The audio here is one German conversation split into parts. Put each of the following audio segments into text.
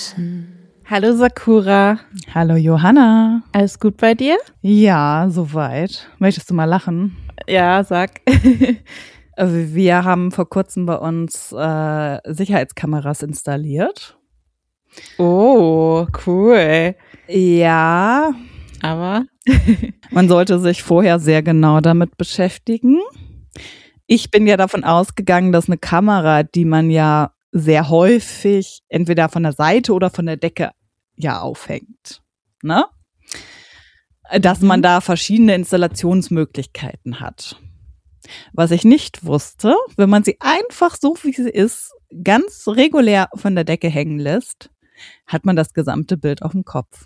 Hallo Sakura. Hallo Johanna. Alles gut bei dir? Ja, soweit. Möchtest du mal lachen? Ja, sag. Also wir haben vor kurzem bei uns Sicherheitskameras installiert. Oh, cool. Ja, Aber? man sollte sich vorher sehr genau damit beschäftigen. Ich bin ja davon ausgegangen, dass eine Kamera, die man ja sehr häufig entweder von der Seite oder von der Decke ja aufhängt, ne? Dass man da verschiedene Installationsmöglichkeiten hat. Was ich nicht wusste, wenn man sie einfach so, wie sie ist, ganz regulär von der Decke hängen lässt, hat man das gesamte Bild auf dem Kopf.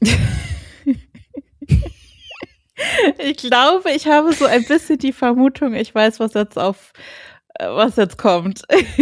Ich glaube, ich habe so ein bisschen die Vermutung, ich weiß, was jetzt kommt.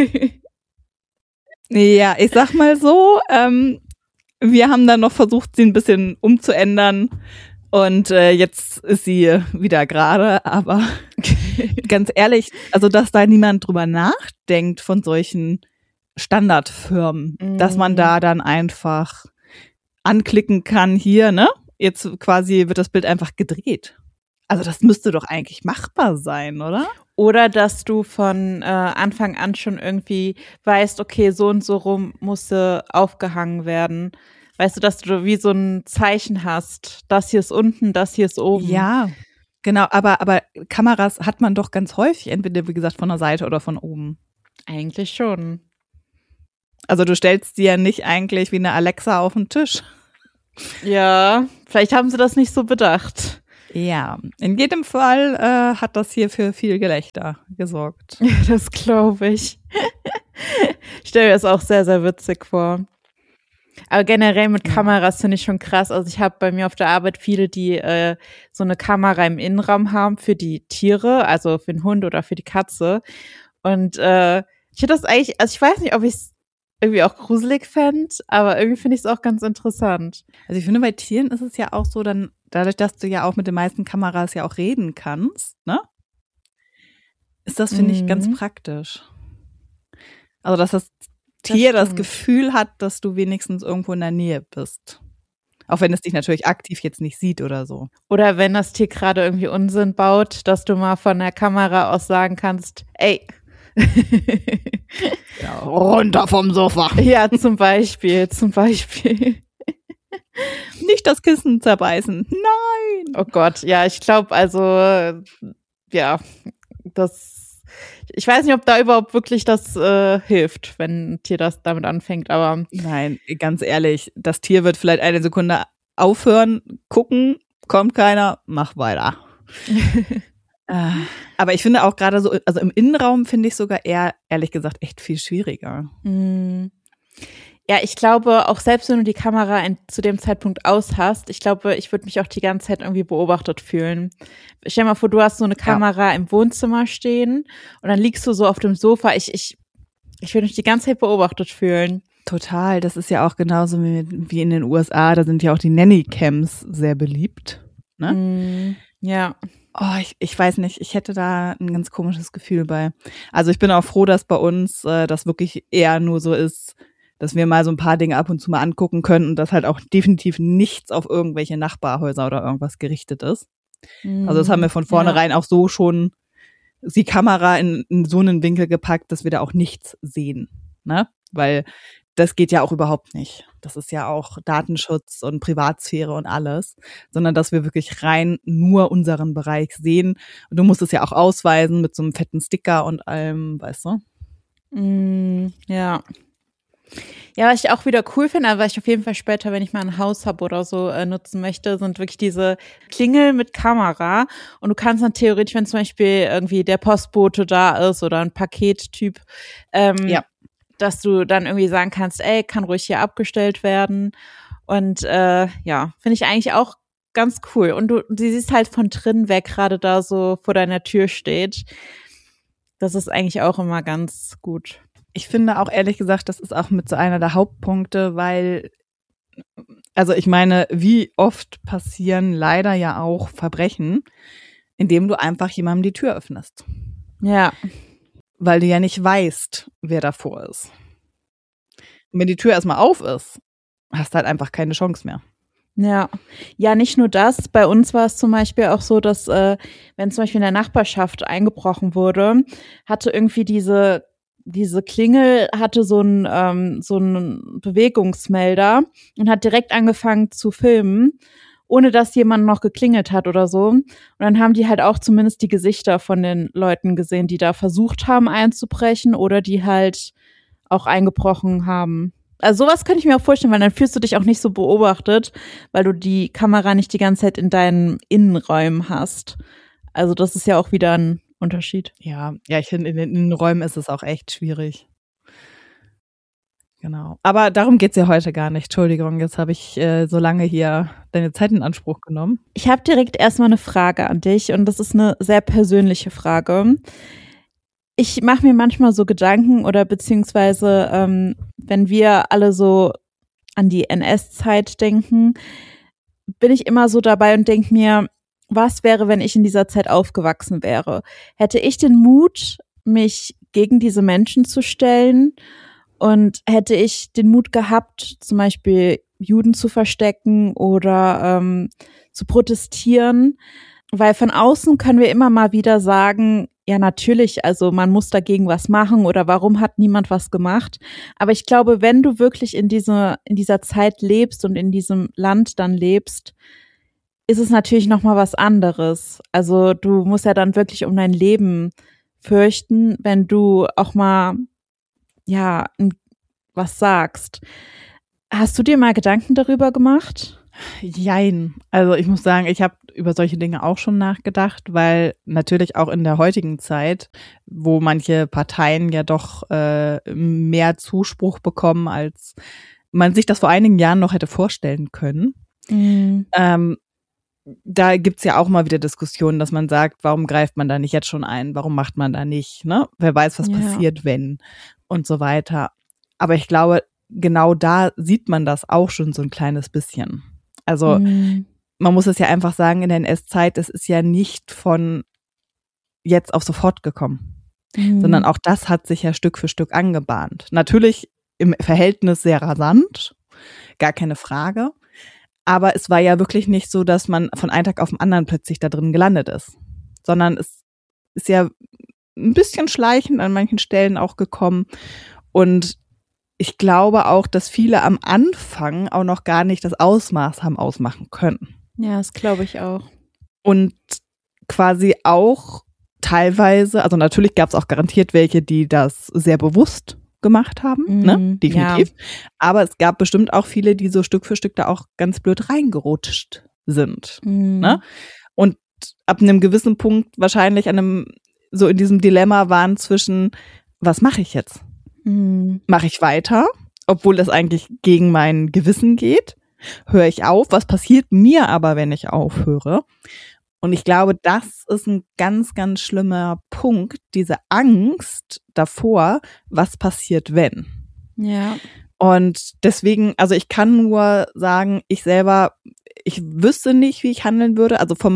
Ja, ich sag mal so, wir haben dann noch versucht, sie ein bisschen umzuändern und jetzt ist sie wieder gerade, aber ganz ehrlich, also dass da niemand drüber nachdenkt von solchen Standardfirmen, dass man da dann einfach anklicken kann, hier, ne? Jetzt quasi wird das Bild einfach gedreht. Also das müsste doch eigentlich machbar sein, oder? Oder dass du von Anfang an schon irgendwie weißt, okay, so und so rum musste aufgehangen werden. Weißt du, dass du wie so ein Zeichen hast, das hier ist unten, das hier ist oben. Ja, genau, aber Kameras hat man doch ganz häufig, entweder wie gesagt von der Seite oder von oben. Eigentlich schon. Also du stellst sie ja nicht eigentlich wie eine Alexa auf den Tisch. Ja, vielleicht haben sie das nicht so bedacht. Ja, in jedem Fall hat das hier für viel Gelächter gesorgt. Das glaube ich. Ich stelle mir das auch sehr, sehr witzig vor. Aber generell mit Kameras finde ich schon krass. Also ich habe bei mir auf der Arbeit viele, die so eine Kamera im Innenraum haben für die Tiere, also für den Hund oder für die Katze. Und ich finde das eigentlich, also ich weiß nicht, ob ich es irgendwie auch gruselig fände, aber irgendwie finde ich es auch ganz interessant. Also ich finde, bei Tieren ist es ja auch so, dann dadurch, dass du ja auch mit den meisten Kameras ja auch reden kannst, ne? Ist das, finde ich, ganz praktisch. Also, dass das Tier das Gefühl hat, dass du wenigstens irgendwo in der Nähe bist. Auch wenn es dich natürlich aktiv jetzt nicht sieht oder so. Oder wenn das Tier gerade irgendwie Unsinn baut, dass du mal von der Kamera aus sagen kannst, ey. Ja, runter vom Sofa. Ja, zum Beispiel. Nicht das Kissen zerbeißen. Nein. Oh Gott, ja, ich glaube, also, ja, ich weiß nicht, ob da überhaupt wirklich das hilft, wenn ein Tier das damit anfängt, aber. Nein, ganz ehrlich, das Tier wird vielleicht eine Sekunde aufhören, gucken, kommt keiner, mach weiter. Aber ich finde auch gerade so, also im Innenraum finde ich sogar eher, ehrlich gesagt, echt viel schwieriger. Ja, ich glaube, auch selbst wenn du die Kamera zu dem Zeitpunkt aus hast, ich glaube, ich würde mich auch die ganze Zeit irgendwie beobachtet fühlen. Stell dir mal vor, du hast so eine Kamera im Wohnzimmer stehen und dann liegst du so auf dem Sofa. Ich würde mich die ganze Zeit beobachtet fühlen. Total, das ist ja auch genauso wie in den USA, da sind ja auch die Nanny-Cams sehr beliebt. Ne? Ja. Oh, ich weiß nicht, ich hätte da ein ganz komisches Gefühl bei. Also ich bin auch froh, dass bei uns das wirklich eher nur so ist, dass wir mal so ein paar Dinge ab und zu mal angucken können und dass halt auch definitiv nichts auf irgendwelche Nachbarhäuser oder irgendwas gerichtet ist. Also das haben wir von vornherein auch so schon die Kamera in so einen Winkel gepackt, dass wir da auch nichts sehen, ne? Weil das geht ja auch überhaupt nicht. Das ist ja auch Datenschutz und Privatsphäre und alles, sondern dass wir wirklich rein nur unseren Bereich sehen. Und du musst es ja auch ausweisen mit so einem fetten Sticker und allem, weißt du? Ja. Ja, was ich auch wieder cool finde, aber was ich auf jeden Fall später, wenn ich mal ein Haus habe oder so nutzen möchte, sind wirklich diese Klingel mit Kamera. Und du kannst dann theoretisch, wenn zum Beispiel irgendwie der Postbote da ist oder ein Pakettyp, dass du dann irgendwie sagen kannst, ey, kann ruhig hier abgestellt werden. Und ja, finde ich eigentlich auch ganz cool. Und du siehst halt von drinnen, wer gerade da so vor deiner Tür steht. Das ist eigentlich auch immer ganz gut. Ich finde auch ehrlich gesagt, das ist auch mit so einer der Hauptpunkte, weil, also ich meine, wie oft passieren leider ja auch Verbrechen, indem du einfach jemandem die Tür öffnest. Ja. Weil du ja nicht weißt, wer davor ist. Und wenn die Tür erstmal auf ist hast halt einfach keine Chance mehr. Ja, nicht nur das. Bei uns war es zum Beispiel auch so, dass wenn zum Beispiel in der Nachbarschaft eingebrochen wurde, hatte irgendwie diese Klingel hatte so einen Bewegungsmelder und hat direkt angefangen zu filmen, ohne dass jemand noch geklingelt hat oder so. Und dann haben die halt auch zumindest die Gesichter von den Leuten gesehen, die da versucht haben einzubrechen oder die halt auch eingebrochen haben. Also sowas könnte ich mir auch vorstellen, weil dann fühlst du dich auch nicht so beobachtet, weil du die Kamera nicht die ganze Zeit in deinen Innenräumen hast. Also das ist ja auch wieder ein Unterschied. Ja, ich finde, in den Innenräumen ist es auch echt schwierig. Genau. Aber darum geht's ja heute gar nicht. Entschuldigung, jetzt habe ich so lange hier deine Zeit in Anspruch genommen. Ich habe direkt erstmal eine Frage an dich und das ist eine sehr persönliche Frage. Ich mache mir manchmal so Gedanken oder beziehungsweise, wenn wir alle so an die NS-Zeit denken, bin ich immer so dabei und denke mir, was wäre, wenn ich in dieser Zeit aufgewachsen wäre? Hätte ich den Mut, mich gegen diese Menschen zu stellen? Und hätte ich den Mut gehabt, zum Beispiel Juden zu verstecken oder zu protestieren? Weil von außen können wir immer mal wieder sagen, ja natürlich, also man muss dagegen was machen oder warum hat niemand was gemacht? Aber ich glaube, wenn du wirklich in dieser Zeit lebst und in diesem Land dann lebst, ist es natürlich nochmal was anderes. Also du musst ja dann wirklich um dein Leben fürchten, wenn du auch mal ja was sagst. Hast du dir mal Gedanken darüber gemacht? Jein. Also ich muss sagen, ich habe über solche Dinge auch schon nachgedacht, weil natürlich auch in der heutigen Zeit, wo manche Parteien ja doch mehr Zuspruch bekommen, als man sich das vor einigen Jahren noch hätte vorstellen können. Da gibt's ja auch mal wieder Diskussionen, dass man sagt, warum greift man da nicht jetzt schon ein? Warum macht man da nicht? Ne? Wer weiß, was passiert, wenn und so weiter. Aber ich glaube, genau da sieht man das auch schon so ein kleines bisschen. Also man muss es ja einfach sagen, in der NS-Zeit, es ist ja nicht von jetzt auf sofort gekommen, sondern auch das hat sich ja Stück für Stück angebahnt. Natürlich im Verhältnis sehr rasant, gar keine Frage. Aber es war ja wirklich nicht so, dass man von einem Tag auf den anderen plötzlich da drin gelandet ist, sondern es ist ja ein bisschen schleichend an manchen Stellen auch gekommen. Und ich glaube auch, dass viele am Anfang auch noch gar nicht das Ausmaß haben ausmachen können. Ja, das glaube ich auch. Und quasi auch teilweise, also natürlich gab es auch garantiert welche, die das sehr bewusst gemacht haben, ne? Definitiv. Ja. Aber es gab bestimmt auch viele, die so Stück für Stück da auch ganz blöd reingerutscht sind. Ne? Und ab einem gewissen Punkt wahrscheinlich so in diesem Dilemma waren zwischen, was mache ich jetzt? Mache ich weiter, obwohl das eigentlich gegen mein Gewissen geht? Höre ich auf? Was passiert mir aber, wenn ich aufhöre? Und ich glaube, das ist ein ganz, ganz schlimmer Punkt, diese Angst davor, was passiert, wenn. Ja. Und deswegen, also ich kann nur sagen, ich wüsste nicht, wie ich handeln würde. Also vom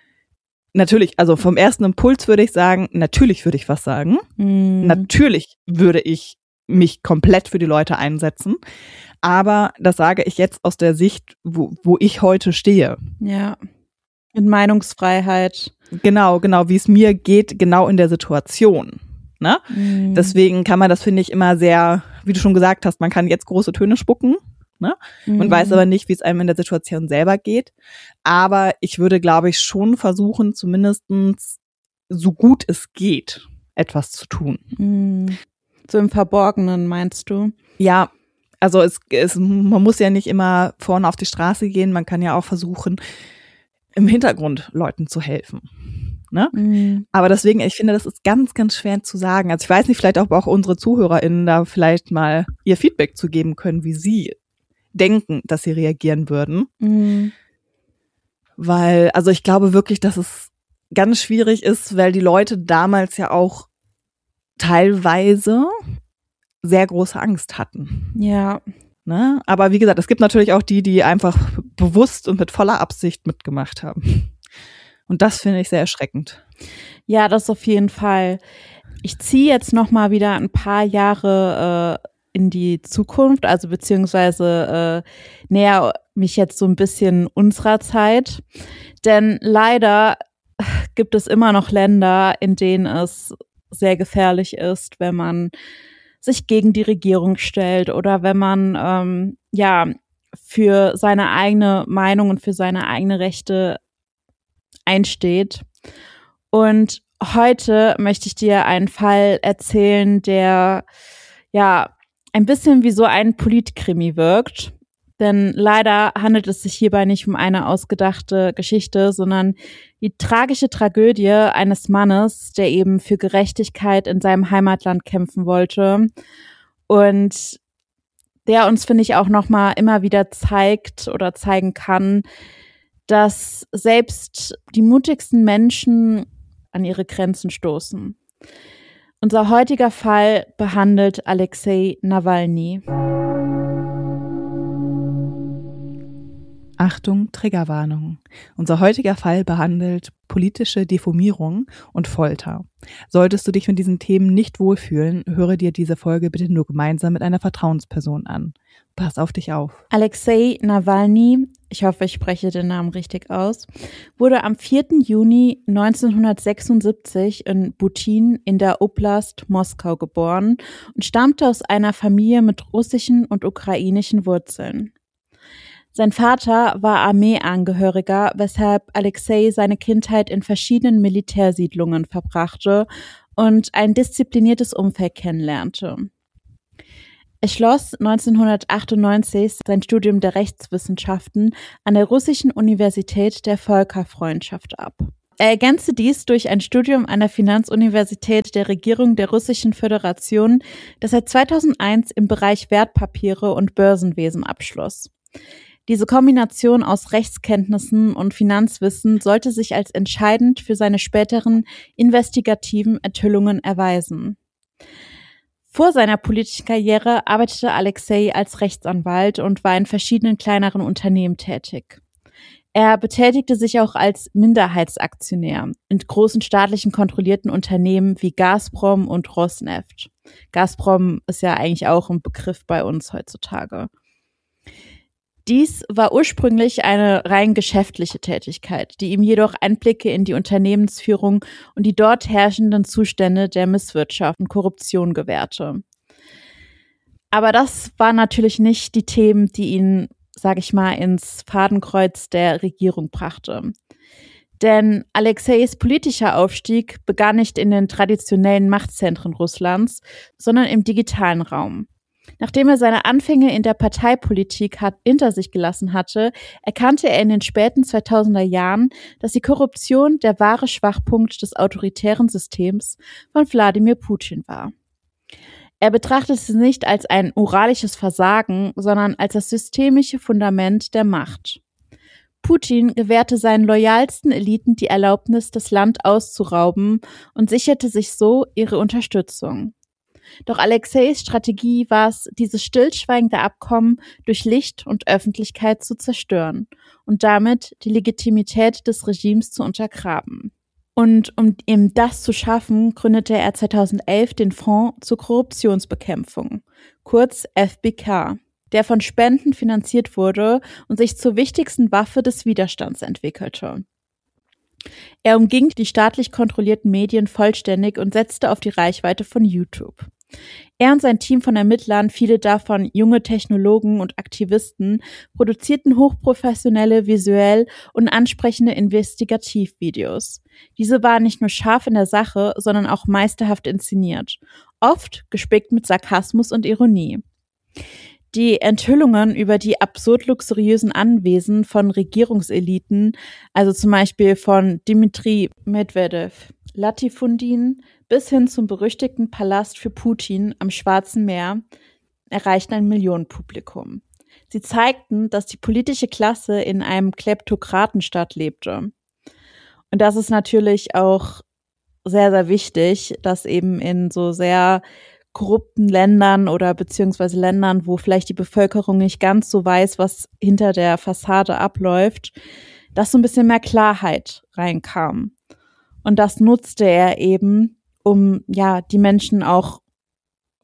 ersten Impuls würde ich sagen, natürlich würde ich was sagen. Natürlich würde ich mich komplett für die Leute einsetzen. Aber das sage ich jetzt aus der Sicht, wo ich heute stehe. Ja. Mit Meinungsfreiheit. Genau, wie es mir geht, genau in der Situation. Ne? Deswegen kann man das, finde ich, immer sehr, wie du schon gesagt hast, man kann jetzt große Töne spucken. Ne? Man weiß aber nicht, wie es einem in der Situation selber geht. Aber ich würde, glaube ich, schon versuchen, zumindestens so gut es geht, etwas zu tun. So im Verborgenen, meinst du? Ja, also man muss ja nicht immer vorne auf die Straße gehen, man kann ja auch versuchen, im Hintergrund Leuten zu helfen. Ne? Aber deswegen, ich finde, das ist ganz, ganz schwer zu sagen. Also ich weiß nicht, vielleicht auch unsere ZuhörerInnen da vielleicht mal ihr Feedback zu geben können, wie sie denken, dass sie reagieren würden. Weil, also ich glaube wirklich, dass es ganz schwierig ist, weil die Leute damals ja auch teilweise sehr große Angst hatten. Ja. Ne? Aber wie gesagt, es gibt natürlich auch die einfach bewusst und mit voller Absicht mitgemacht haben. Und das finde ich sehr erschreckend. Ja, das auf jeden Fall. Ich ziehe jetzt noch mal wieder ein paar Jahre in die Zukunft, also beziehungsweise näher mich jetzt so ein bisschen unserer Zeit. Denn leider gibt es immer noch Länder, in denen es sehr gefährlich ist, wenn man sich gegen die Regierung stellt oder wenn man für seine eigene Meinung und für seine eigene Rechte einsteht. Und heute möchte ich dir einen Fall erzählen, der ein bisschen wie so ein Politkrimi wirkt. Denn leider handelt es sich hierbei nicht um eine ausgedachte Geschichte, sondern die tragische Tragödie eines Mannes, der eben für Gerechtigkeit in seinem Heimatland kämpfen wollte und der uns, finde ich, auch nochmal immer wieder zeigt oder zeigen kann, dass selbst die mutigsten Menschen an ihre Grenzen stoßen. Unser heutiger Fall behandelt Alexei Nawalny. Achtung, Triggerwarnung. Unser heutiger Fall behandelt politische Diffamierung und Folter. Solltest du dich mit diesen Themen nicht wohlfühlen, höre dir diese Folge bitte nur gemeinsam mit einer Vertrauensperson an. Pass auf dich auf. Alexei Nawalny, ich hoffe, ich spreche den Namen richtig aus, wurde am 4. Juni 1976 in Butin in der Oblast Moskau geboren und stammte aus einer Familie mit russischen und ukrainischen Wurzeln. Sein Vater war Armeeangehöriger, weshalb Alexei seine Kindheit in verschiedenen Militärsiedlungen verbrachte und ein diszipliniertes Umfeld kennenlernte. Er schloss 1998 sein Studium der Rechtswissenschaften an der Russischen Universität der Völkerfreundschaft ab. Er ergänzte dies durch ein Studium an der Finanzuniversität der Regierung der Russischen Föderation, das er 2001 im Bereich Wertpapiere und Börsenwesen abschloss. Diese Kombination aus Rechtskenntnissen und Finanzwissen sollte sich als entscheidend für seine späteren investigativen Enthüllungen erweisen. Vor seiner politischen Karriere arbeitete Alexei als Rechtsanwalt und war in verschiedenen kleineren Unternehmen tätig. Er betätigte sich auch als Minderheitsaktionär in großen staatlichen kontrollierten Unternehmen wie Gazprom und Rosneft. Gazprom ist ja eigentlich auch ein Begriff bei uns heutzutage. Dies war ursprünglich eine rein geschäftliche Tätigkeit, die ihm jedoch Einblicke in die Unternehmensführung und die dort herrschenden Zustände der Misswirtschaft und Korruption gewährte. Aber das waren natürlich nicht die Themen, die ihn, sage ich mal, ins Fadenkreuz der Regierung brachte. Denn Alexeis politischer Aufstieg begann nicht in den traditionellen Machtzentren Russlands, sondern im digitalen Raum. Nachdem er seine Anfänge in der Parteipolitik hinter sich gelassen hatte, erkannte er in den späten 2000er Jahren, dass die Korruption der wahre Schwachpunkt des autoritären Systems von Wladimir Putin war. Er betrachtete es nicht als ein moralisches Versagen, sondern als das systemische Fundament der Macht. Putin gewährte seinen loyalsten Eliten die Erlaubnis, das Land auszurauben und sicherte sich so ihre Unterstützung. Doch Alexeis Strategie war es, dieses stillschweigende Abkommen durch Licht und Öffentlichkeit zu zerstören und damit die Legitimität des Regimes zu untergraben. Und um eben das zu schaffen, gründete er 2011 den Fonds zur Korruptionsbekämpfung, kurz FBK, der von Spenden finanziert wurde und sich zur wichtigsten Waffe des Widerstands entwickelte. Er umging die staatlich kontrollierten Medien vollständig und setzte auf die Reichweite von YouTube. Er und sein Team von Ermittlern, viele davon junge Technologen und Aktivisten, produzierten hochprofessionelle, visuell und ansprechende Investigativvideos. Diese waren nicht nur scharf in der Sache, sondern auch meisterhaft inszeniert, oft gespickt mit Sarkasmus und Ironie. Die Enthüllungen über die absurd luxuriösen Anwesen von Regierungseliten, also zum Beispiel von Dmitri Medvedev, Latifundin bis hin zum berüchtigten Palast für Putin am Schwarzen Meer, erreichten ein Millionenpublikum. Sie zeigten, dass die politische Klasse in einem Kleptokratenstaat lebte. Und das ist natürlich auch sehr, sehr wichtig, dass eben in so sehr korrupten Ländern oder beziehungsweise Ländern, wo vielleicht die Bevölkerung nicht ganz so weiß, was hinter der Fassade abläuft, dass so ein bisschen mehr Klarheit reinkam. Und das nutzte er eben, um ja die Menschen auch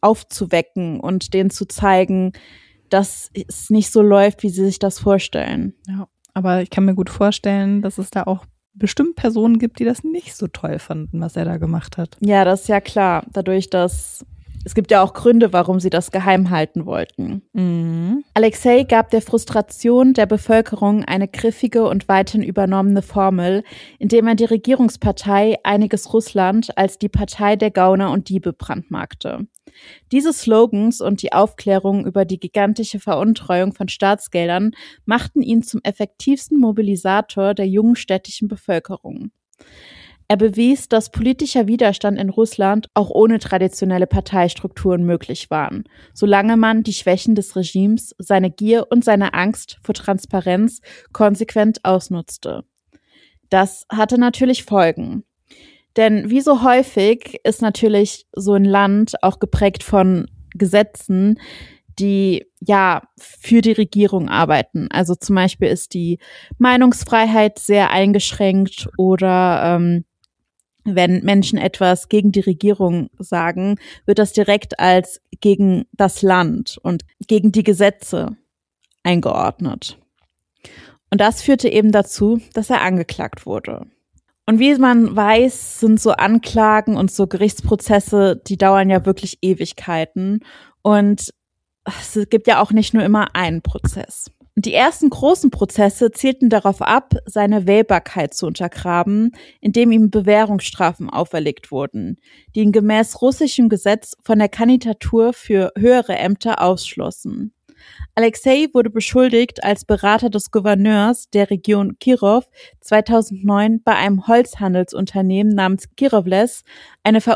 aufzuwecken und denen zu zeigen, dass es nicht so läuft, wie sie sich das vorstellen. Ja, aber ich kann mir gut vorstellen, dass es da auch bestimmt Personen gibt, die das nicht so toll fanden, was er da gemacht hat. Ja, das ist ja klar. Dadurch, dass es gibt ja auch Gründe, warum sie das geheim halten wollten. Mhm. Alexei gab der Frustration der Bevölkerung eine griffige und weithin übernommene Formel, indem er die Regierungspartei Einiges Russland als die Partei der Gauner und Diebe brandmarkte. Diese Slogans und die Aufklärung über die gigantische Veruntreuung von Staatsgeldern machten ihn zum effektivsten Mobilisator der jungen städtischen Bevölkerung. Er bewies, dass politischer Widerstand in Russland auch ohne traditionelle Parteistrukturen möglich waren, solange man die Schwächen des Regimes, seine Gier und seine Angst vor Transparenz konsequent ausnutzte. Das hatte natürlich Folgen. Denn wie so häufig ist natürlich so ein Land auch geprägt von Gesetzen, die ja für die Regierung arbeiten. Also zum Beispiel ist die Meinungsfreiheit sehr eingeschränkt oder wenn Menschen etwas gegen die Regierung sagen, wird das direkt als gegen das Land und gegen die Gesetze eingeordnet. Und das führte eben dazu, dass er angeklagt wurde. Und wie man weiß, sind so Anklagen und so Gerichtsprozesse, die dauern ja wirklich Ewigkeiten. Und es gibt ja auch nicht nur immer einen Prozess. Die ersten großen Prozesse zielten darauf ab, seine Wählbarkeit zu untergraben, indem ihm Bewährungsstrafen auferlegt wurden, die ihn gemäß russischem Gesetz von der Kandidatur für höhere Ämter ausschlossen. Alexei wurde beschuldigt, als Berater des Gouverneurs der Region Kirov 2009 bei einem Holzhandelsunternehmen namens Kirovles eine